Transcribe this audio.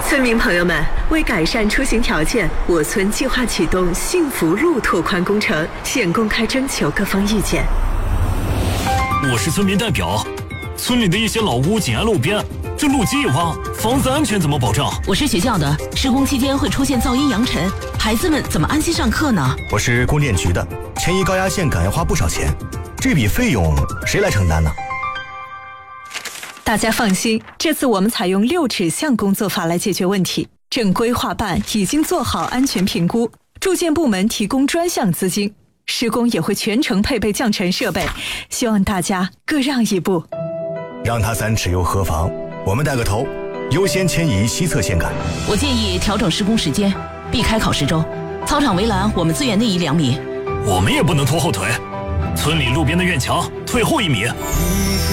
村民朋友们，为改善出行条件，我村计划启动幸福路拓宽工程，现公开征求各方意见。 我是村民代表，村里的一些老屋紧挨路边，这路基一挖，房子安全怎么保障？ 我是学校的，施工期间会出现噪音扬尘，孩子们怎么安心上课呢？ 我是供电局的，迁移高压线杆要花不少钱，这笔费用谁来承担呢？ 大家放心，这次我们采用6指向工作法来解决问题。正规划办已经做好安全评估，住建部门提供专项资金，施工也会全程配备降尘设备，希望大家各让一步。 让他3尺又何妨？我们带个头，优先迁移西侧线杆。 我建议调整施工时间，避开考试周。操场围栏我们自远内移2米。 我们也不能拖后腿，村里路边的院墙退后1米。